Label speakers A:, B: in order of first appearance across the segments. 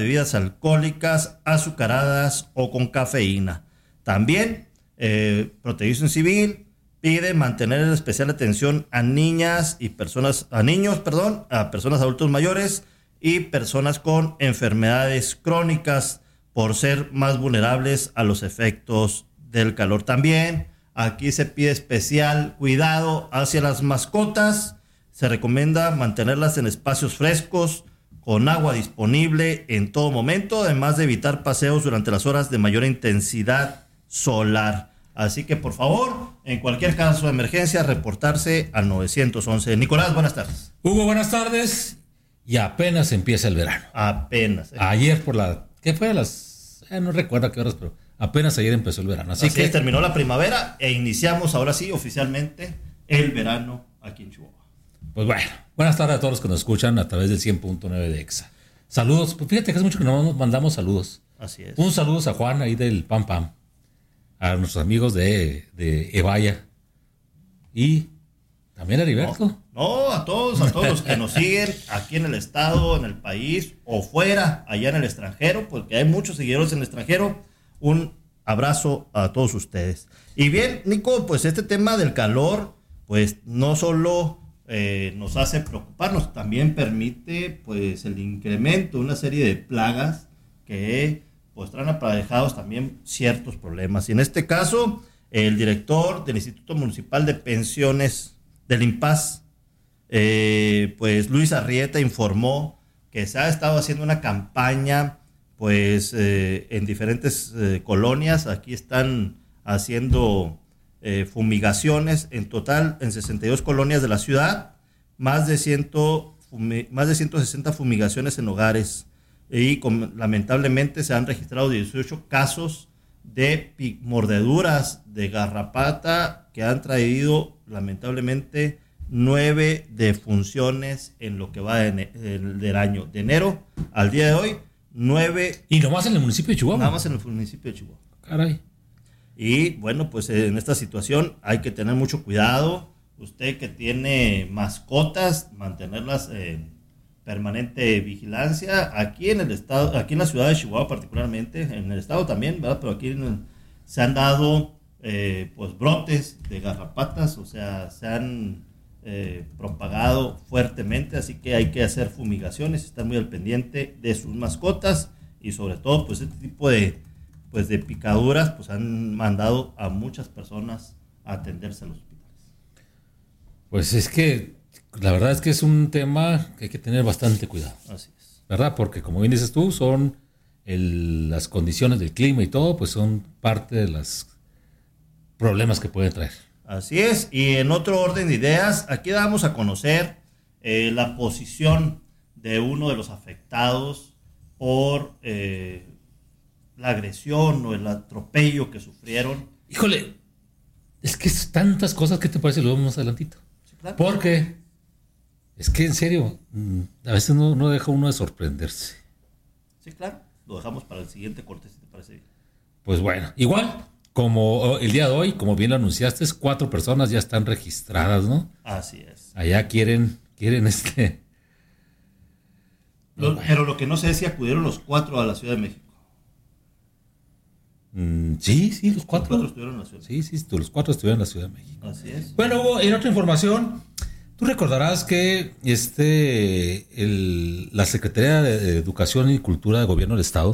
A: bebidas alcohólicas, azucaradas o con cafeína. También, Protección Civil pide mantener especial atención a niños, a personas adultos mayores y personas con enfermedades crónicas por ser más vulnerables a los efectos del calor. También aquí se pide especial cuidado hacia las mascotas. Se recomienda mantenerlas en espacios frescos, con agua disponible en todo momento, además de evitar paseos durante las horas de mayor intensidad solar. Así que, por favor, en cualquier caso de emergencia, reportarse al 911. Nicolás, buenas tardes.
B: Hugo, buenas tardes. Y apenas empieza el verano.
A: Apenas.
B: Ayer ¿qué fue? No recuerdo a qué horas, pero apenas ayer empezó el verano. Así que
A: terminó la primavera e iniciamos ahora sí oficialmente el verano aquí en Chihuahua.
B: Pues bueno, buenas tardes a todos los que nos escuchan a través del 100.9 de EXA. Saludos, pues fíjate que es mucho que nos mandamos saludos.
A: Así es.
B: Un saludo a Juan ahí del Pam Pam, a nuestros amigos de Evaya y también a Heriberto.
A: No, a todos los que nos siguen aquí en el estado, en el país o fuera, allá en el extranjero, porque hay muchos seguidores en el extranjero. Un abrazo a todos ustedes. Y bien, Nico, pues este tema del calor, pues no solo nos hace preocuparnos, también permite pues el incremento de una serie de plagas que pues traen aparejados también ciertos problemas. Y en este caso, el director del Instituto Municipal de Pensiones del IMPAS, pues Luis Arrieta, informó que se ha estado haciendo una campaña pues en diferentes colonias. Aquí están haciendo fumigaciones en total en 62 colonias de la ciudad, más de 160 fumigaciones en hogares, y lamentablemente se han registrado 18 casos de mordeduras de garrapata que han traído lamentablemente 9 defunciones en lo que va del año, de enero al día de hoy, 9.
B: ¿Y nomás en el municipio de Chihuahua?
A: Nada más en el municipio de Chihuahua.
B: Caray.
A: Y bueno, pues en esta situación hay que tener mucho cuidado. Usted que tiene mascotas, mantenerlas en permanente vigilancia. Aquí en el estado, aquí en la ciudad de Chihuahua particularmente, en el estado también, ¿verdad? Pero aquí se han dado pues brotes de garrapatas, o sea, se han propagado fuertemente, así que hay que hacer fumigaciones, estar muy al pendiente de sus mascotas y sobre todo pues este tipo de picaduras pues han mandado a muchas personas a atenderse a los hospitales.
B: Pues es que la verdad es que es un tema que hay que tener bastante cuidado.
A: Así es.
B: ¿Verdad? Porque como bien dices tú, son las condiciones del clima y todo, pues son parte de los problemas que puede traer.
A: Así es. Y en otro orden de ideas, aquí damos a conocer la posición de uno de los afectados por la agresión o el atropello que sufrieron.
B: Híjole, es que es tantas cosas. ¿Qué te parece? Lo vemos más adelantito.
A: Sí, claro.
B: Porque es que en serio, a veces no deja uno de sorprenderse.
A: Sí, claro. Lo dejamos para el siguiente corte, si te parece bien.
B: Pues bueno, igual, como el día de hoy, como bien lo anunciaste, 4 personas ya están registradas, ¿no?
A: Así es.
B: Allá quieren
A: Pero lo que no sé es si acudieron los 4 a la Ciudad de México.
B: Sí, los 4.
A: Los 4 estuvieron en la Ciudad de México.
B: Sí, los 4 estuvieron en la Ciudad de México.
A: Así es.
B: Bueno, Hugo, en otra información, tú recordarás que la Secretaría de Educación y Cultura del Gobierno del Estado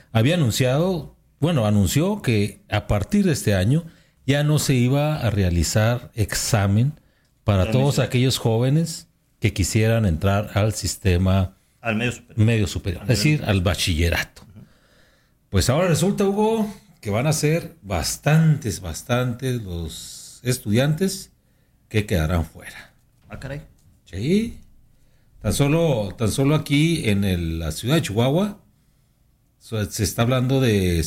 B: anunció que a partir de este año ya no se iba a realizar examen para todos aquellos jóvenes que quisieran entrar al sistema
A: al
B: medio superior, es decir, al bachillerato. Pues ahora resulta, Hugo, que van a ser bastantes los estudiantes que quedarán fuera.
A: Ah, caray.
B: Sí. Tan solo aquí en la ciudad de Chihuahua se está hablando de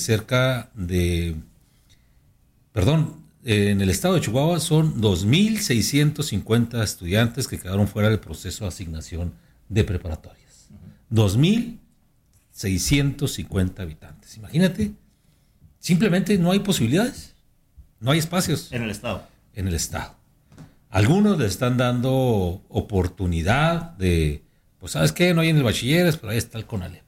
B: en el estado de Chihuahua son 2,650 estudiantes que quedaron fuera del proceso de asignación de preparatorias. 2,650 habitantes. Imagínate, simplemente no hay posibilidades, no hay espacios.
A: En el estado.
B: Algunos le están dando oportunidad de, pues, ¿sabes qué? No hay en el bachilleres, pero ahí está el CONALEP.